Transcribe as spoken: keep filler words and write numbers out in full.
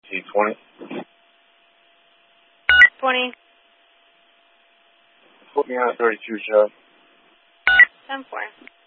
T twenty. twenty. Put me on thirty-two, Joe. ten four.